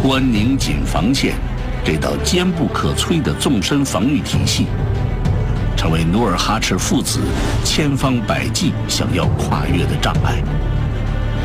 关宁锦防线这道坚不可摧的纵深防御体系，成为努尔哈赤父子千方百计想要跨越的障碍。